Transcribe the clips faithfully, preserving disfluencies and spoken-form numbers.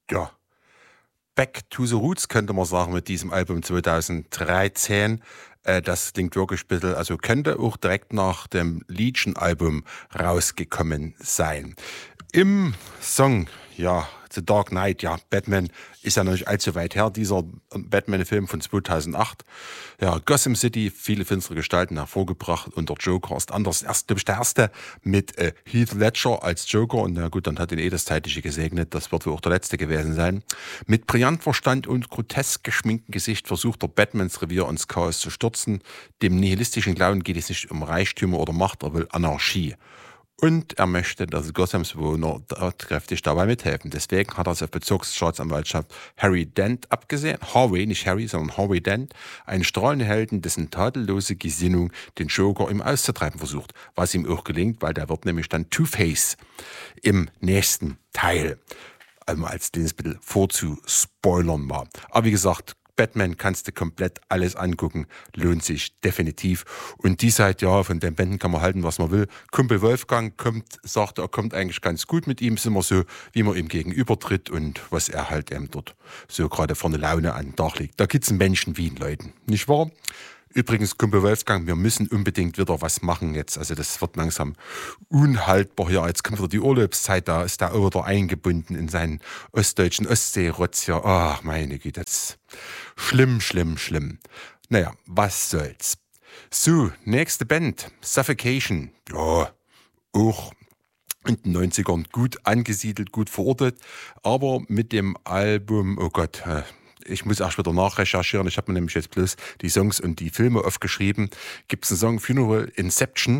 ja, Back to the Roots, könnte man sagen, mit diesem Album zweitausenddreizehn. Äh, das klingt wirklich ein bisschen, also könnte auch direkt nach dem Legion-Album rausgekommen sein. Im Song, ja, The Dark Knight, ja, Batman ist ja noch nicht allzu weit her, dieser Batman-Film von zweitausendacht. Ja, Gotham City, viele finstere Gestalten hervorgebracht und der Joker ist anders. Erst, glaube ich, der erste mit äh, Heath Ledger als Joker und na gut, dann hat ihn eh das Zeitliche gesegnet, das wird wohl auch der letzte gewesen sein. Mit brillant Verstand und grotesk geschminktem Gesicht versucht der Batmans Revier ins Chaos zu stürzen. Dem nihilistischen Clown geht es nicht um Reichtümer oder Macht, er will Anarchie. Und er möchte, dass Gothams Bewohner tatkräftig dabei mithelfen. Deswegen hat er es auf Bezirksstaatsanwaltschaft Harry Dent abgesehen. Harvey, nicht Harry, sondern Harvey Dent. Einen strahlenden Helden, dessen tadellose Gesinnung den Joker ihm auszutreiben versucht. Was ihm auch gelingt, weil der wird nämlich dann Two-Face im nächsten Teil. Also als den es ein bisschen vorzuspoilern war. Aber wie gesagt, Batman kannst du komplett alles angucken, lohnt sich definitiv. Und die Seite, ja, von den Bänden kann man halten, was man will. Kumpel Wolfgang kommt, sagt, er kommt eigentlich ganz gut mit ihm, ist immer so, wie man ihm gegenübertritt und was er halt eben dort so gerade vor eine Laune an den Tag legt. Da gibt's einen Menschen wie ihn, Leuten, nicht wahr? Übrigens, Kumpel Wolfgang, wir müssen unbedingt wieder was machen jetzt. Also das wird langsam unhaltbar hier. Jetzt kommt wieder die Urlaubszeit, da ist der auch wieder eingebunden in seinen ostdeutschen Ostseerotz hier. Ach, meine Güte, das ist schlimm, schlimm, schlimm. Naja, was soll's. So, nächste Band, Suffocation. Ja, auch in den neunzigern gut angesiedelt, gut verortet, aber mit dem Album, oh Gott, ich muss erst wieder nachrecherchieren, ich habe mir nämlich jetzt bloß die Songs und die Filme aufgeschrieben, gibt es einen Song Funeral Inception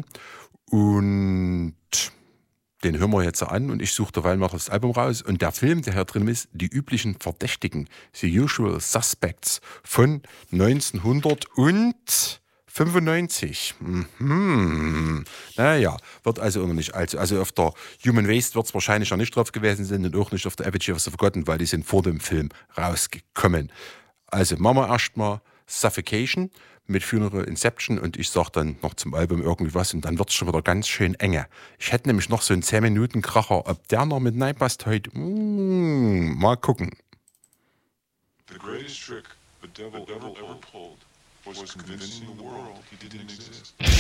und den hören wir jetzt an und ich suche derweil mal das Album raus und der Film, der hier drin ist, Die üblichen Verdächtigen, The Usual Suspects von neunzehnhundertfünfundneunzig. Mhm. Naja, wird also immer nicht allzu. Also auf der Human Waste wird es wahrscheinlich noch nicht drauf gewesen sein und auch nicht auf der Effigy of the Forgotten, weil die sind vor dem Film rausgekommen. Also machen wir erstmal Suffocation mit Funeral Inception und ich sag dann noch zum Album irgendwie was und dann wird es schon wieder ganz schön enge. Ich hätte nämlich noch so einen zehn Minuten Kracher, ob der noch mit reinpasst heute. Mm, mal gucken. The greatest trick the devil ever pulled was convincing the world he didn't exist.